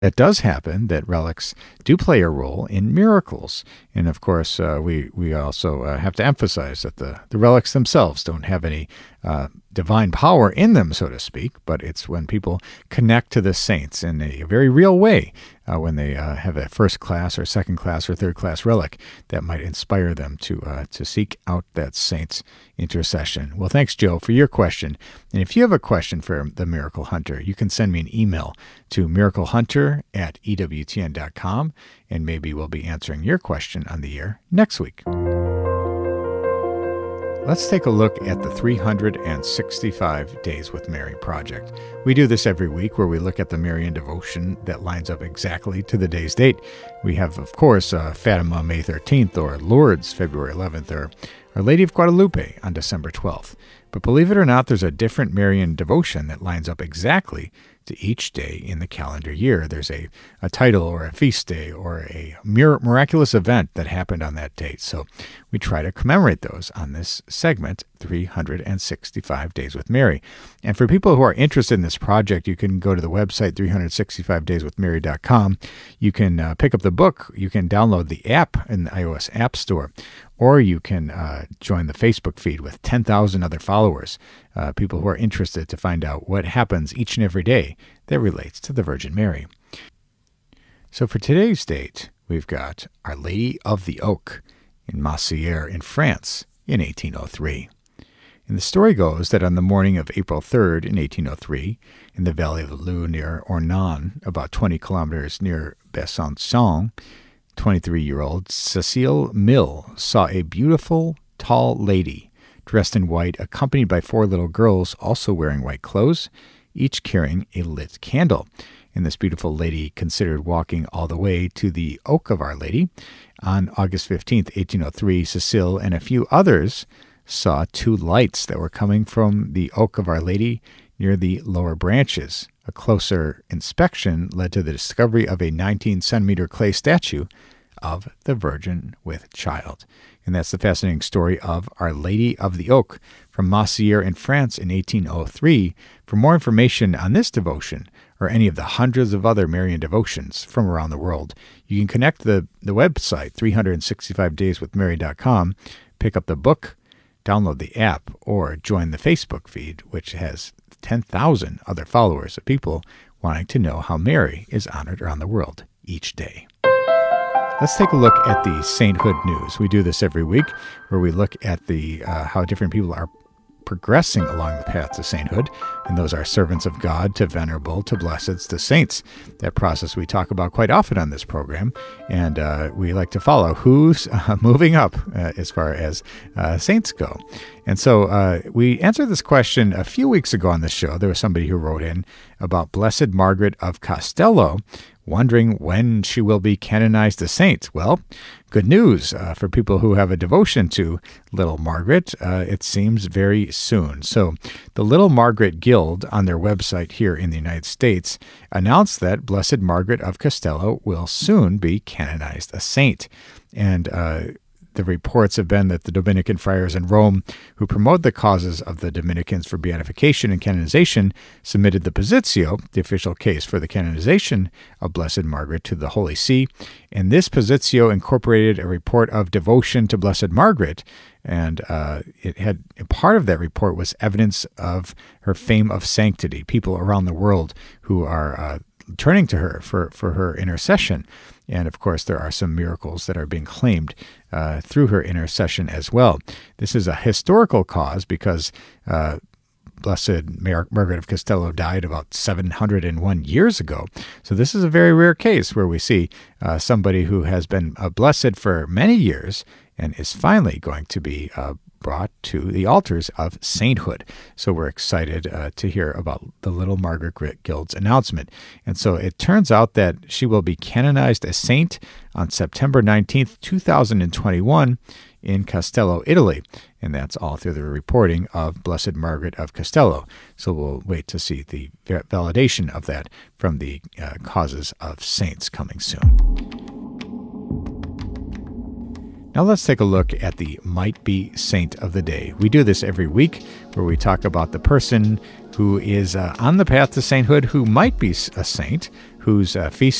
It does happen that relics do play a role in miracles. And of course, we also have to emphasize that the relics themselves don't have any divine power in them, so to speak, but it's when people connect to the saints in a very real way, when they have a first class or second class or third class relic that might inspire them to seek out that saint's intercession. Well, thanks, Joe, for your question. And if you have a question for the Miracle Hunter, you can send me an email to miraclehunter@ewtn.com, and maybe we'll be answering your question on the air next week. Let's take a look at the 365 Days with Mary project. We do this every week where we look at the Marian devotion that lines up exactly to the day's date. We have, of course, Fatima, May 13th, or Lourdes, February 11th, or Our Lady of Guadalupe on December 12th. But believe it or not, there's a different Marian devotion that lines up exactly to each day in the calendar year. There's a title or a feast day or a miraculous event that happened on that date. So we try to commemorate those on this segment, 365 Days with Mary. And for people who are interested in this project, you can go to the website, 365dayswithmary.com. You can pick up the book. You can download the app in the iOS App Store. Or you can join the Facebook feed with 10,000 other followers, people who are interested to find out what happens each and every day that relates to the Virgin Mary. So for today's date, we've got Our Lady of the Oak in Massiere in France in 1803. And the story goes that on the morning of April 3rd in 1803, in the valley of the Leu near Ornans, about 20 kilometers near Besançon, 23-year-old Cecile Mill saw a beautiful, tall lady dressed in white, accompanied by 4 little girls also wearing white clothes, each carrying a lit candle. And this beautiful lady considered walking all the way to the Oak of Our Lady. On August 15th, 1803, Cecile and a few others saw 2 lights that were coming from the Oak of Our Lady near the lower branches. A closer inspection led to the discovery of a 19-centimeter clay statue of the Virgin with Child. And that's the fascinating story of Our Lady of the Oak from Massiere in France in 1803. For more information on this devotion or any of the hundreds of other Marian devotions from around the world, you can connect the website, 365dayswithmary.com, pick up the book, download the app, or join the Facebook feed, which has 10,000 other followers of people wanting to know how Mary is honored around the world each day. Let's take a look at the sainthood news. We do this every week, where we look at the how different people are progressing along the path to sainthood, and those are servants of God to venerable to blesseds to saints. That process we talk about quite often on this program, and we like to follow who's moving up as far as saints go. And so we answered this question a few weeks ago on this show. There was somebody who wrote in about Blessed Margaret of Castello, wondering when she will be canonized a saint. Well, good news for people who have a devotion to Little Margaret. It seems very soon. So the Little Margaret Guild on their website here in the United States announced that Blessed Margaret of Castello will soon be canonized a saint. And the reports have been that the Dominican friars in Rome, who promote the causes of the Dominicans for beatification and canonization, submitted the Positio, the official case for the canonization of Blessed Margaret, to the Holy See. And this Positio incorporated a report of devotion to Blessed Margaret, and it had part of that report was evidence of her fame of sanctity, people around the world who are turning to her for her intercession. And of course, there are some miracles that are being claimed through her intercession as well. This is a historical cause because Blessed Margaret of Castello died about 701 years ago. So this is a very rare case where we see somebody who has been a blessed for many years and is finally going to be brought to the altars of sainthood. So we're excited to hear about the Little Margaret Guild's announcement. And so it turns out that she will be canonized a saint on September 19th, 2021 in Castello, Italy. And that's all through the reporting of Blessed Margaret of Castello. So we'll wait to see the validation of that from the causes of saints coming soon. Now let's take a look at the Might Be Saint of the Day. We do this every week where we talk about the person who is on the path to sainthood who might be a saint. whose feast